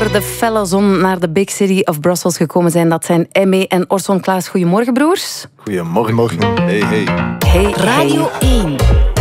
voor de felle zon naar de big city of Brussels gekomen zijn. Dat zijn Aimé en Orson Klaas. Goedemorgen, broers. Goedemorgen. Hey. Hey, Radio 1.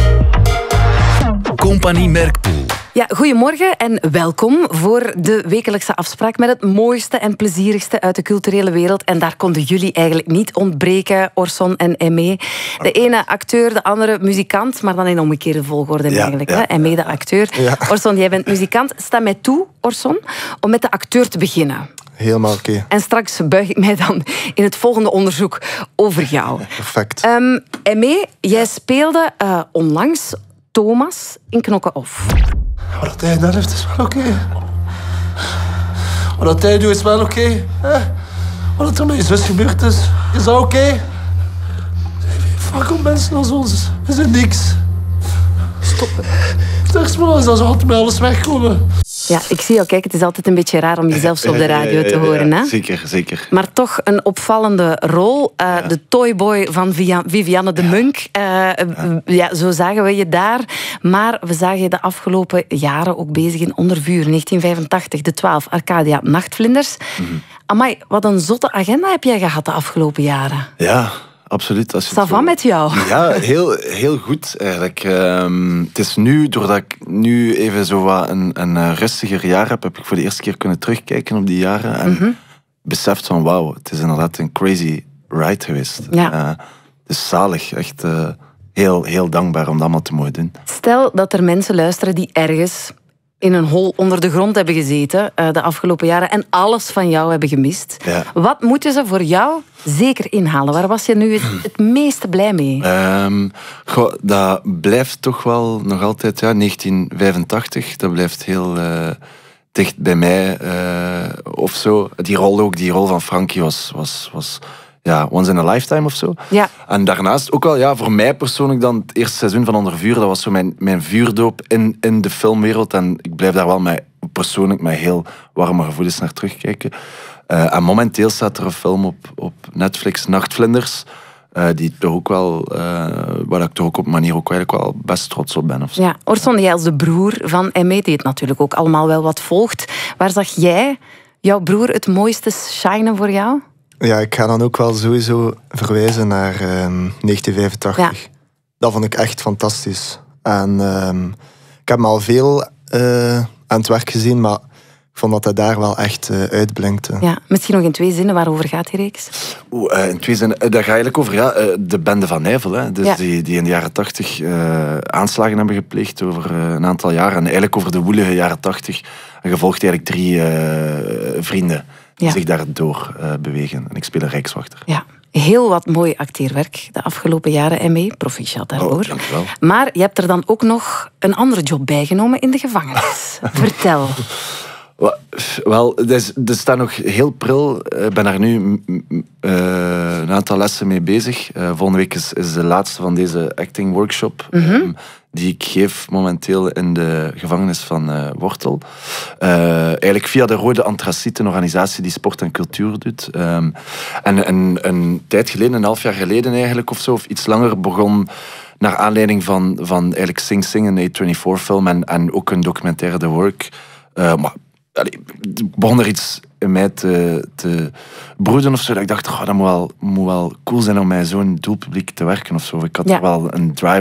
Compagnie Merkpoel. Ja, goedemorgen en welkom voor de wekelijkse afspraak met het mooiste en plezierigste uit de culturele wereld. En daar konden jullie eigenlijk niet ontbreken, Orson en Aimé. De ene acteur, de andere muzikant, maar dan in omgekeerde volgorde eigenlijk. Ja. Aimé de acteur. Ja. Orson, jij bent muzikant. Sta mij toe, Orson, om met de acteur te beginnen. Helemaal oké. En straks buig ik mij dan in het volgende onderzoek over jou. Perfect. Aimé, jij speelde onlangs Thomas in Knokke Off. Wat hij daar heeft is wel oké. Wat hij doet is wel oké. Wat er met je zus gebeurd is dat oké? Fuck op mensen als ons. We zijn niks. Stop. Het ergste is dat ze altijd met alles wegkomen. Ja, ik zie jou kijken. Het is altijd een beetje raar om jezelf zo op de radio te horen. Hè? Zeker. Maar toch een opvallende rol. De toyboy van Vivianne de Munk. Zo zagen we je daar. Maar we zagen je de afgelopen jaren ook bezig in Onder Vuur. 1985, De 12, Arcadia, Nachtvlinders. Amai, wat een zotte agenda heb jij gehad de afgelopen jaren. Ja, absoluut. Ça va met jou? Ja, heel goed eigenlijk. Het is nu, doordat ik nu even zo wat een rustiger jaar heb ik voor de eerste keer kunnen terugkijken op die jaren. En beseft van wauw, het is inderdaad een crazy ride geweest. Ja. Het is zalig, echt heel dankbaar om dat allemaal te mogen doen. Stel dat er mensen luisteren die ergens in een hol onder de grond hebben gezeten de afgelopen jaren en alles van jou hebben gemist. Ja. Wat moeten ze voor jou zeker inhalen? Waar was je nu het meeste blij mee? Dat blijft toch wel nog altijd 1985. Dat blijft heel dicht bij mij of zo. Die rol van Frankie was once in a lifetime of zo. Ja. En daarnaast ook wel, voor mij persoonlijk dan, het eerste seizoen van Onder Vuur, dat was zo mijn vuurdoop in de filmwereld. En ik blijf daar wel persoonlijk met heel warme gevoelens naar terugkijken. En momenteel staat er een film op Netflix, Nachtvlinders, die toch ook wel, waar ik toch ook op een manier ook eigenlijk wel best trots op ben. Of zo. Ja, Orson, jij als de broer van Aimé, die het natuurlijk ook allemaal wel wat volgt. Waar zag jij jouw broer het mooiste shinen voor jou? Ja, ik ga dan ook wel sowieso verwijzen naar 1985. Ja. Dat vond ik echt fantastisch. En ik heb me al veel aan het werk gezien, maar ik vond dat hij daar wel echt uitblinkte. Ja, misschien nog in 2 zinnen, waarover gaat die reeks? In 2 zinnen, daar ga eigenlijk over de bende van Nijvel. Hè? Dus die in de jaren 80 aanslagen hebben gepleegd over een aantal jaren. En eigenlijk over de woelige jaren 80. En gevolgd eigenlijk 3 vrienden die zich daardoor bewegen. En ik speel een rijkswachter. Ja, heel wat mooi acteerwerk de afgelopen jaren, Aimé. Proficiat daarvoor. Dankjewel. Maar je hebt er dan ook nog een andere job bijgenomen in de gevangenis. Vertel. Wel, het staat nog heel pril. Ik ben daar nu een aantal lessen mee bezig. Volgende week is de laatste van deze acting workshop. Die ik geef momenteel in de gevangenis van Wortel. Eigenlijk via de Rode Antraciet, een organisatie die sport en cultuur doet. En een tijd geleden, een half jaar geleden eigenlijk of zo, of iets langer, begon naar aanleiding van eigenlijk Sing Sing, een A24-film en ook een documentaire The Work. Maar begon er iets in mij te broeden of zo. Dat ik dacht, dat moet wel cool zijn om met zo'n doelpubliek te werken of zo. Ik had er wel een drive